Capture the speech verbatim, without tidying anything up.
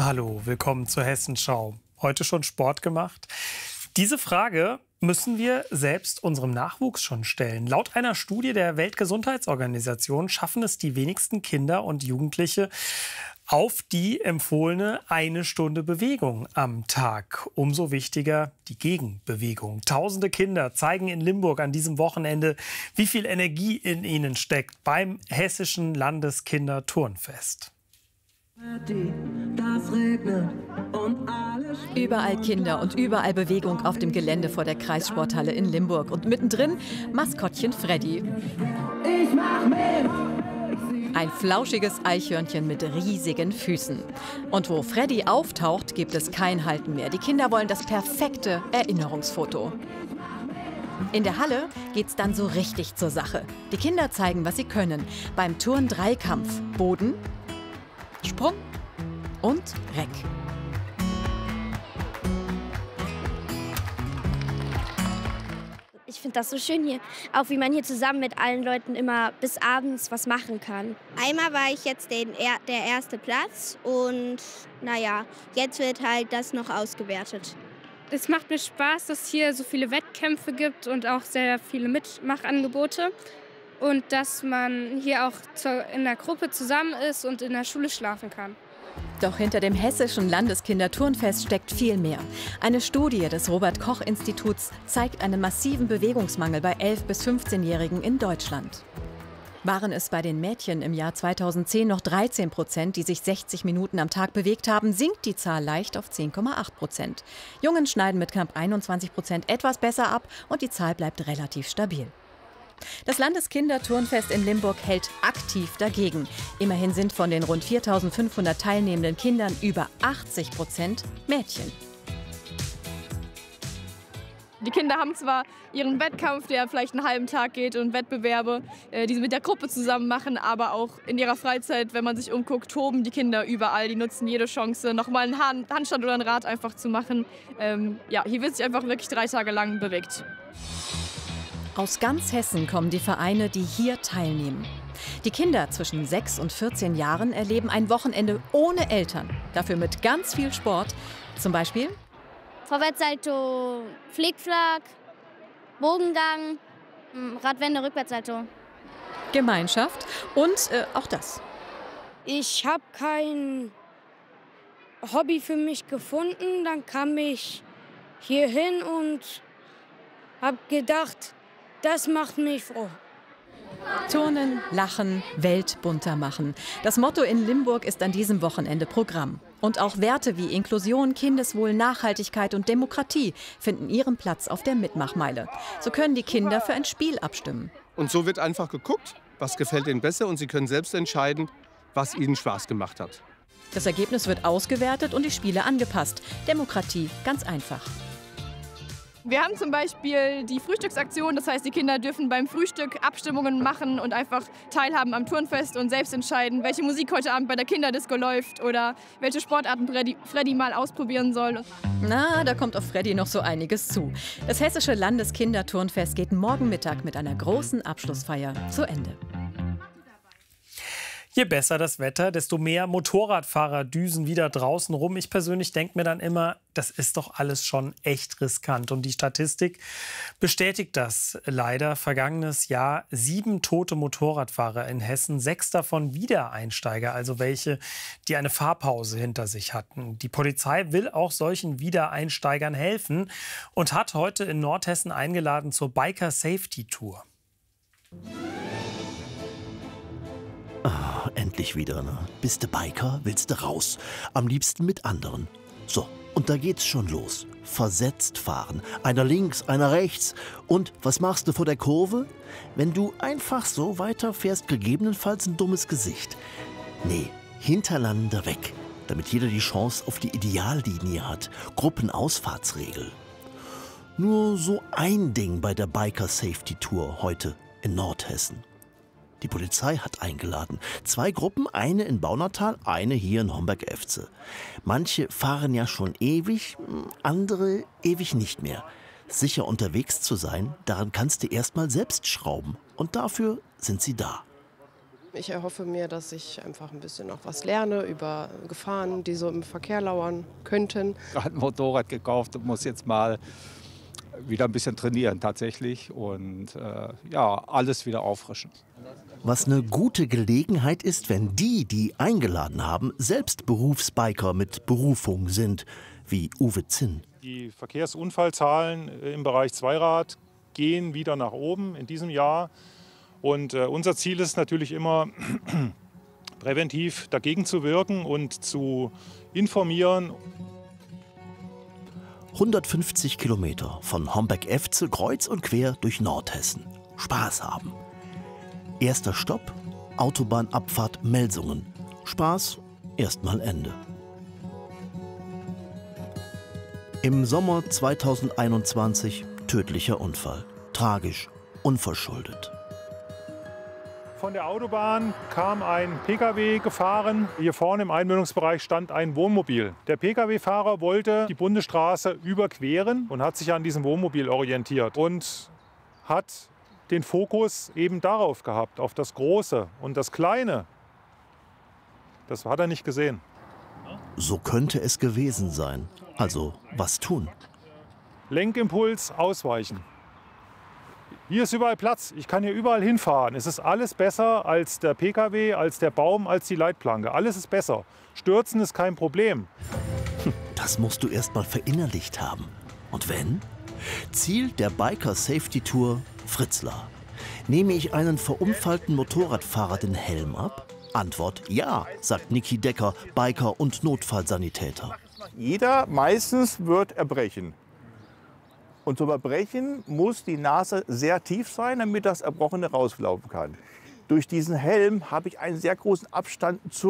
Hallo, willkommen zur Hessenschau. Heute schon Sport gemacht? Diese Frage müssen wir selbst unserem Nachwuchs schon stellen. Laut einer Studie der Weltgesundheitsorganisation schaffen es die wenigsten Kinder und Jugendliche auf die empfohlene eine Stunde Bewegung am Tag. Umso wichtiger die Gegenbewegung. Tausende Kinder zeigen in Limburg an diesem Wochenende, wie viel Energie in ihnen steckt beim Hessischen Landeskinderturnfest. Überall Kinder und überall Bewegung auf dem Gelände vor der Kreissporthalle in Limburg. Und mittendrin Maskottchen Freddy. Ich mach mit! Ein flauschiges Eichhörnchen mit riesigen Füßen. Und wo Freddy auftaucht, gibt es kein Halten mehr. Die Kinder wollen das perfekte Erinnerungsfoto. In der Halle geht's dann so richtig zur Sache. Die Kinder zeigen, was sie können. Beim Turn-Dreikampf Boden, Sprung und Reck. Ich finde das so schön hier, auch wie man hier zusammen mit allen Leuten immer bis abends was machen kann. Einmal war ich jetzt den, der erste Platz und naja, jetzt wird halt das noch ausgewertet. Es macht mir Spaß, dass es hier so viele Wettkämpfe gibt und auch sehr viele Mitmachangebote. Und dass man hier auch in der Gruppe zusammen ist und in der Schule schlafen kann. Doch hinter dem Hessischen Landeskinderturnfest steckt viel mehr. Eine Studie des Robert-Koch-Instituts zeigt einen massiven Bewegungsmangel bei elf- bis fünfzehnjährigen in Deutschland. Waren es bei den Mädchen im Jahr zweitausendzehn noch dreizehn Prozent, die sich sechzig Minuten am Tag bewegt haben, sinkt die Zahl leicht auf zehn Komma acht Prozent. Jungen schneiden mit knapp einundzwanzig Prozent etwas besser ab und die Zahl bleibt relativ stabil. Das Landeskinderturnfest in Limburg hält aktiv dagegen. Immerhin sind von den rund viertausendfünfhundert teilnehmenden Kindern über achtzig Prozent Mädchen. Die Kinder haben zwar ihren Wettkampf, der vielleicht einen halben Tag geht, und Wettbewerbe, die sie mit der Gruppe zusammen machen, aber auch in ihrer Freizeit, wenn man sich umguckt, toben die Kinder überall. Die nutzen jede Chance, nochmal einen Handstand oder ein Rad einfach zu machen. Ähm, ja, hier wird sich einfach wirklich drei Tage lang bewegt. Aus ganz Hessen kommen die Vereine, die hier teilnehmen. Die Kinder zwischen sechs und vierzehn Jahren erleben ein Wochenende ohne Eltern. Dafür mit ganz viel Sport. Zum Beispiel Vorwärtssalto, Flickflack, Bogengang, Radwende, Rückwärtssalto. Gemeinschaft und äh, auch das. Ich habe kein Hobby für mich gefunden. Dann kam ich hier hin und habe gedacht, das macht mich froh. Turnen, lachen, Welt bunter machen. Das Motto in Limburg ist an diesem Wochenende Programm. Und auch Werte wie Inklusion, Kindeswohl, Nachhaltigkeit und Demokratie finden ihren Platz auf der Mitmachmeile. So können die Kinder für ein Spiel abstimmen. Und so wird einfach geguckt, was gefällt ihnen besser, und sie können selbst entscheiden, was ihnen Spaß gemacht hat. Das Ergebnis wird ausgewertet und die Spiele angepasst. Demokratie ganz einfach. Wir haben zum Beispiel die Frühstücksaktion, das heißt, die Kinder dürfen beim Frühstück Abstimmungen machen und einfach teilhaben am Turnfest und selbst entscheiden, welche Musik heute Abend bei der Kinderdisco läuft oder welche Sportarten Freddy, Freddy mal ausprobieren soll. Na, da kommt auf Freddy noch so einiges zu. Das Hessische Landeskinderturnfest geht morgen Mittag mit einer großen Abschlussfeier zu Ende. Je besser das Wetter, desto mehr Motorradfahrer düsen wieder draußen rum. Ich persönlich denke mir dann immer, das ist doch alles schon echt riskant. Und die Statistik bestätigt das leider. Vergangenes Jahr sieben tote Motorradfahrer in Hessen, sechs davon Wiedereinsteiger, also welche, die eine Fahrpause hinter sich hatten. Die Polizei will auch solchen Wiedereinsteigern helfen und hat heute in Nordhessen eingeladen zur Biker Safety Tour. Ah, endlich wieder, ne? Bist du Biker, willst du raus. Am liebsten mit anderen. So, und da geht's schon los. Versetzt fahren. Einer links, einer rechts. Und was machst du vor der Kurve? Wenn du einfach so weiterfährst, gegebenenfalls ein dummes Gesicht. Nee, hintereinander weg. Damit jeder die Chance auf die Ideallinie hat. Gruppenausfahrtsregel. Nur so ein Ding bei der Biker Safety Tour heute in Nordhessen. Die Polizei hat eingeladen. Zwei Gruppen, eine in Baunatal, eine hier in Homberg-Efze. Manche fahren ja schon ewig, andere ewig nicht mehr. Sicher unterwegs zu sein, daran kannst du erst mal selbst schrauben. Und dafür sind sie da. Ich erhoffe mir, dass ich einfach ein bisschen noch was lerne über Gefahren, die so im Verkehr lauern könnten. Ich habe ein Motorrad gekauft und muss jetzt mal wieder ein bisschen trainieren tatsächlich und äh, ja, alles wieder auffrischen. Was eine gute Gelegenheit ist, wenn die, die eingeladen haben, selbst Berufsbiker mit Berufung sind, wie Uwe Zinn. Die Verkehrsunfallzahlen im Bereich Zweirad gehen wieder nach oben in diesem Jahr. Und äh, unser Ziel ist natürlich immer, präventiv dagegen zu wirken und zu informieren. hundertfünfzig Kilometer von Homberg-Efze kreuz und quer durch Nordhessen. Spaß haben. Erster Stopp, Autobahnabfahrt Melsungen. Spaß, erstmal Ende. Im Sommer zweitausendeinundzwanzig tödlicher Unfall. Tragisch, unverschuldet. Von der Autobahn kam ein Pkw gefahren. Hier vorne im Einmündungsbereich stand ein Wohnmobil. Der Pkw-Fahrer wollte die Bundesstraße überqueren und hat sich an diesem Wohnmobil orientiert und hat den Fokus eben darauf gehabt, auf das Große. Und das Kleine, das hat er nicht gesehen. So könnte es gewesen sein. Also, was tun? Lenkimpuls, ausweichen. Hier ist überall Platz. Ich kann hier überall hinfahren. Es ist alles besser als der Pkw, als der Baum, als die Leitplanke. Alles ist besser. Stürzen ist kein Problem. Das musst du erst mal verinnerlicht haben. Und wenn? Ziel der Biker Safety Tour Fritzlar. Nehme ich einen verunfallten Motorradfahrer den Helm ab? Antwort ja, sagt Niki Decker, Biker und Notfallsanitäter. Jeder meistens wird erbrechen. Und zum Erbrechen muss die Nase sehr tief sein, damit das Erbrochene rauslaufen kann. Durch diesen Helm habe ich einen sehr großen Abstand zur